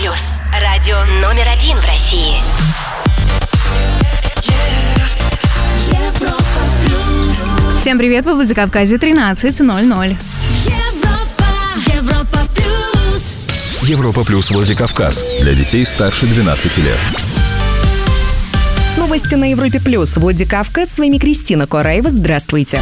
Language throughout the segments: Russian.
Плюс. Радио номер 1 в России. Всем привет, во Владикавказе 13:00. Европа Плюс Владикавказ. Для детей старше 12 лет. Новости на Европе Плюс. Владикавказ. С вами Кристина Кораева. Здравствуйте.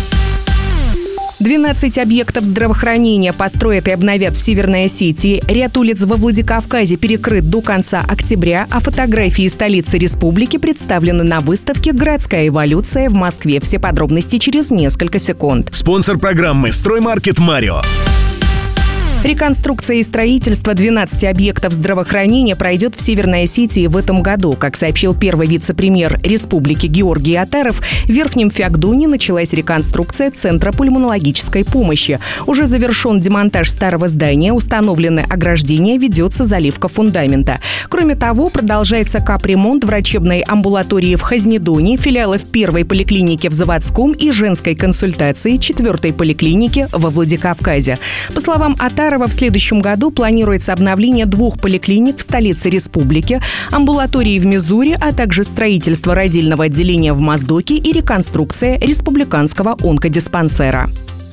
12 объектов здравоохранения построят и обновят в Северной Осетии. Ряд улиц во Владикавказе перекрыт до конца октября, а фотографии столицы республики представлены на выставке «Городская эволюция» в Москве. Все подробности через несколько секунд. Спонсор программы «Строймаркет Марио». Реконструкция и строительство 12 объектов здравоохранения пройдет в Северной Осетии в этом году. Как сообщил первый вице-премьер республики Георгий Атаров, в Верхнем Феогдоне началась реконструкция Центра пульмонологической помощи. Уже завершен демонтаж старого здания, установлены ограждения, ведется заливка фундамента. Кроме того, продолжается капремонт врачебной амбулатории в Хазнедоне, филиалов первой поликлиники в Заводском и женской консультации 4-й поликлиники во Владикавказе. По словам Атарова, в следующем году планируется обновление 2 поликлиник в столице республики, амбулатории в Мизури, а также строительство родильного отделения в Моздоке и реконструкция республиканского онкодиспансера.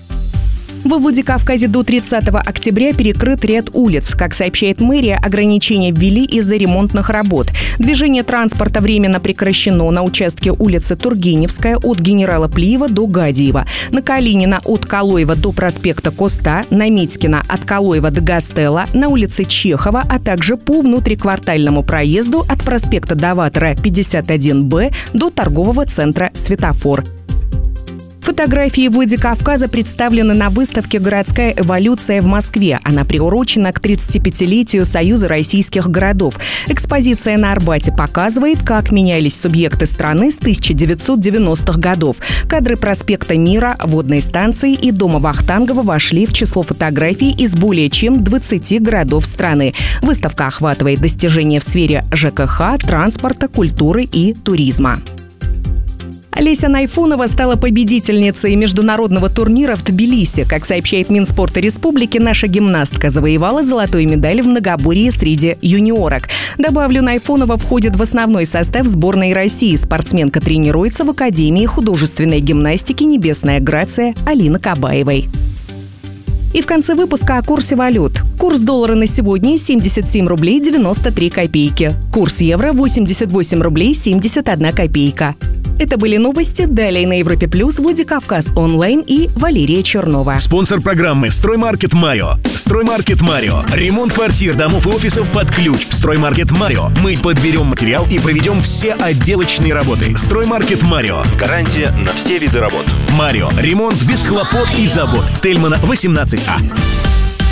Во Владикавказе до 30 октября перекрыт ряд улиц. Как сообщает мэрия, ограничения ввели из-за ремонтных работ. Движение транспорта временно прекращено на участке улицы Тургеневская от генерала Плиева до Гадиева, на Калинина от Калоева до проспекта Коста, на Медькина от Калоева до Гастелла, на улице Чехова, а также по внутриквартальному проезду от проспекта Даватора 51Б до торгового центра «Светофор». Фотографии Владикавказа представлены на выставке «Городская эволюция» в Москве. Она приурочена к 35-летию Союза российских городов. Экспозиция на Арбате показывает, как менялись субъекты страны с 1990-х годов. Кадры проспекта Мира, водной станции и дома Вахтангова вошли в число фотографий из более чем 20 городов страны. Выставка охватывает достижения в сфере ЖКХ, транспорта, культуры и туризма. Олеся Найфонова стала победительницей международного турнира в Тбилиси. Как сообщает Минспорта Республики, наша гимнастка завоевала золотую медаль в многоборье среди юниорок. Добавлю, Найфонова входит в основной состав сборной России. Спортсменка тренируется в Академии художественной гимнастики «Небесная грация» Алины Кабаевой. И в конце выпуска о курсе валют. Курс доллара на сегодня 77 рублей 93 копейки. Курс евро 88 рублей 71 копейка. Это были новости. Далее на Европе Плюс, Владикавказ онлайн и Валерия Чернова. Спонсор программы «Строймаркет Марио». «Строймаркет Марио». Ремонт квартир, домов и офисов под ключ. «Строймаркет Марио». Мы подберем материал и проведем все отделочные работы. «Строймаркет Марио». Гарантия на все виды работ. Марио. Ремонт без хлопот и забот. Тельмана, 18А.